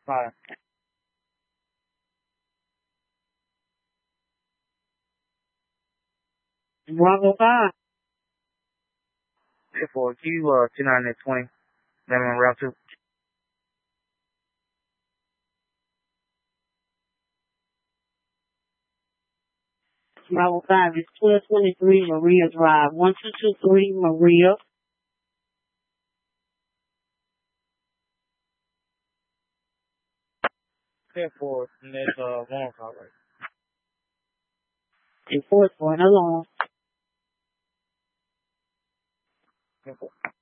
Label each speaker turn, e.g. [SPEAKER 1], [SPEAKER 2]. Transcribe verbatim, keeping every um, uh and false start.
[SPEAKER 1] five.
[SPEAKER 2] Bravo five.
[SPEAKER 1] ten four, Q, uh, two nine twenty. Then on route two.
[SPEAKER 2] Bravo five is twelve twenty-three Maria Drive. one two two three Maria.
[SPEAKER 1] ten four, and there's, uh, one car right.
[SPEAKER 2] And four is going along.
[SPEAKER 1] ten four.